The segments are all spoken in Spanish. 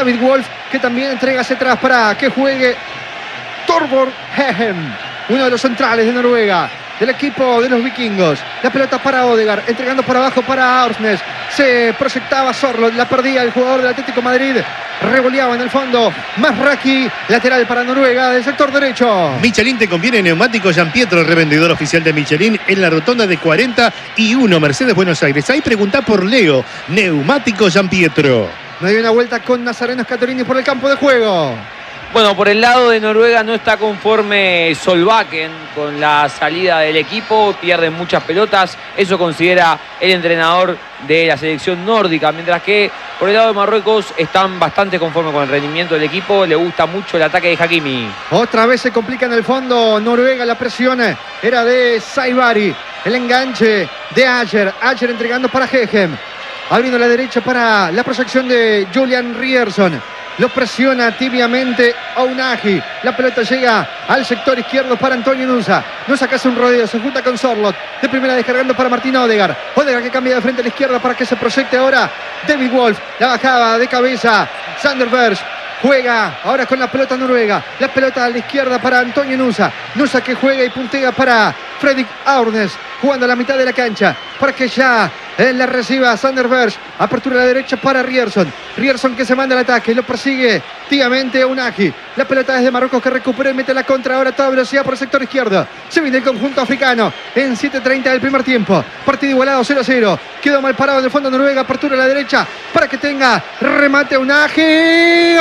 David Wolf, que también entrega hacia atrás para que juegue Torbjørn Hegem, uno de los centrales de Noruega, del equipo de los vikingos. La pelota para Odegaard, entregando para abajo para Aursnes. Se proyectaba Sorloth, la perdía el jugador del Atlético de Madrid. Revoleaba en el fondo Masraki, lateral para Noruega del sector derecho. Michelin te conviene neumático Gianpietro, revendedor oficial de Michelin en la rotonda de 41 Mercedes Buenos Aires. Ahí preguntá por Leo, neumático Gianpietro. No hay una vuelta con Nazareno Scatorini por el campo de juego. Bueno, por el lado de Noruega no está conforme Solbakken con la salida del equipo, pierden muchas pelotas, eso considera el entrenador de la selección nórdica, mientras que por el lado de Marruecos están bastante conformes con el rendimiento del equipo, le gusta mucho el ataque de Hakimi. Otra vez se complica en el fondo Noruega, la presión era de Saibari, el enganche de Ajer entregando para Hegem, abriendo la derecha para la proyección de Julian Ryerson. Lo presiona tibiamente Ounahi. La pelota llega al sector izquierdo para Antonio Nusa. Nusa que hace un rodeo, se junta con Sorloth. De primera descargando para Martín Odegaard. Odegaard que cambia de frente a la izquierda para que se proyecte ahora David Wolf. La bajaba de cabeza Sander Berge. Juega ahora con la pelota Noruega. La pelota a la izquierda para Antonio Nusa. Nusa que juega y puntea para Fredrik Aurnes. Jugando a la mitad de la cancha para que ya la reciba Sander Berge. Apertura a la derecha para Ryerson. Ryerson que se manda al ataque. Lo persigue tiamente Ounahi. La pelota desde Marruecos que recupera y mete la contra ahora a toda velocidad por el sector izquierdo. Se viene el conjunto africano en 7:30 del primer tiempo. Partido igualado 0-0. Quedó mal parado en el fondo Noruega. Apertura a la derecha para que tenga remate Ounahi.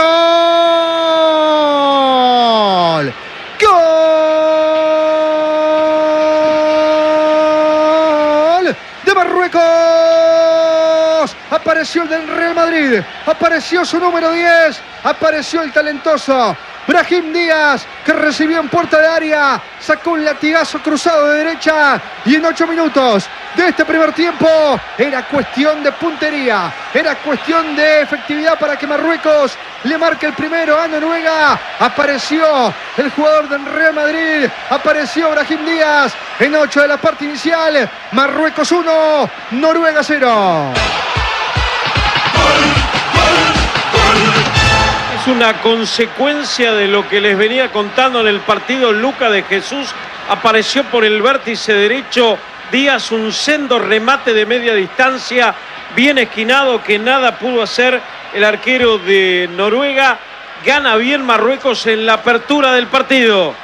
¡Gol! ¡Gol! De Marruecos. Apareció el del Real Madrid. Apareció su número 10. Apareció el talentoso Brahim Díaz, que recibió en puerta de área, sacó un latigazo cruzado de derecha y en 8 minutos de este primer tiempo era cuestión de puntería, era cuestión de efectividad para que Marruecos le marque el primero a Noruega. Apareció el jugador del Real Madrid, apareció Brahim Díaz en 8 de la parte inicial. Marruecos 1, Noruega 0. Es una consecuencia de lo que les venía contando en el partido. Lucas de Jesús apareció por el vértice derecho. Díaz, un sendo remate de media distancia, bien esquinado, que nada pudo hacer el arquero de Noruega. Gana bien Marruecos en la apertura del partido.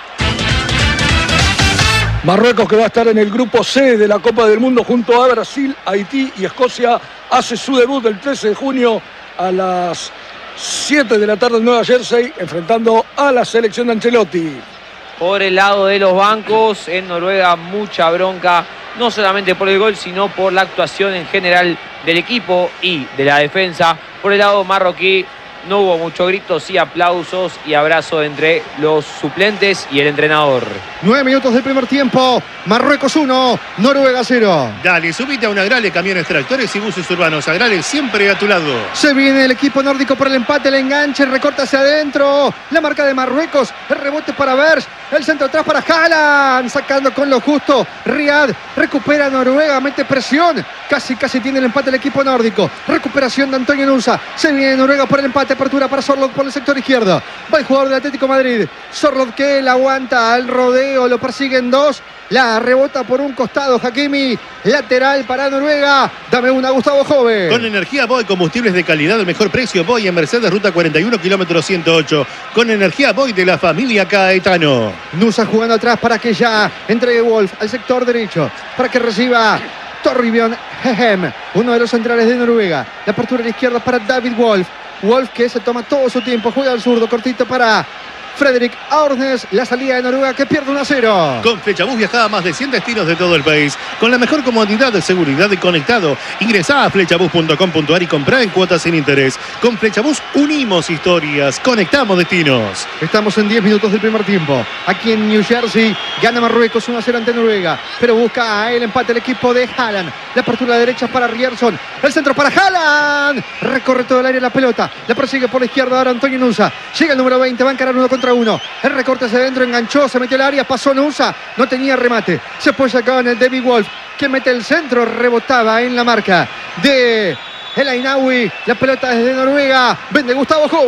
Marruecos, que va a estar en el grupo C de la Copa del Mundo junto a Brasil, Haití y Escocia, hace su debut el 13 de junio a las 7 de la tarde en Nueva Jersey, enfrentando a la selección de Ancelotti. Por el lado de los bancos, en Noruega mucha bronca, no solamente por el gol, sino por la actuación en general del equipo y de la defensa. Por el lado marroquí no hubo mucho grito, sí aplausos y abrazo entre los suplentes y el entrenador. 9 minutos del primer tiempo, Marruecos 1, Noruega 0. Dale, subite a una Agrale, camiones, tractores y buses urbanos. Agrale siempre a tu lado. Se viene el equipo nórdico por el empate, el enganche, recorta hacia adentro. La marca de Marruecos, el rebote para Berge, el centro atrás para Haaland, sacando con lo justo. Riyad recupera Noruega, mete presión. Casi tiene el empate el equipo nórdico. Recuperación de Antonio Nusa. Se viene Noruega por el empate, apertura para Sorloth por el sector izquierdo. Va el jugador del Atlético de Madrid. Sorloth que la aguanta al rodeo, lo persiguen dos. La rebota por un costado Hakimi, lateral para Noruega. Dame una, Gustavo Jove. Con energía Boy, combustibles de calidad, el mejor precio. Boy en Mercedes, ruta 41, kilómetro 108. Con energía Boy de la familia Caetano. Nusa jugando atrás para que ya entregue Wolf al sector derecho, para que reciba Torbjørn Hegem, uno de los centrales de Noruega. La apertura a la izquierda para David Wolf. Wolf que se toma todo su tiempo, juega al zurdo, cortito para Fredrik Aurnes. La salida de Noruega que pierde 1-0. Con Flechabús viaja a más de 100 destinos de todo el país, con la mejor comodidad de seguridad y conectado. Ingresá a flechabús.com.ar y comprá en cuotas sin interés. Con Flechabús unimos historias, conectamos destinos. Estamos en 10 minutos del primer tiempo. Aquí en New Jersey gana Marruecos 1-0 ante Noruega, pero busca el empate el equipo de Haaland. La apertura a la derecha para Ryerson, el centro para Haaland, recorre todo el área la pelota, la persigue por la izquierda ahora Antonio Nusa. Llega el número 20, va a encarar 1 contra 1. El recorte hacia adentro, enganchó, se metió al área, pasó Nusa, no tenía remate. Se apoya acá en el David Wolf, que mete el centro, rebotaba en la marca de El Ainaoui. La pelota desde Noruega, vende Gustavo Jove.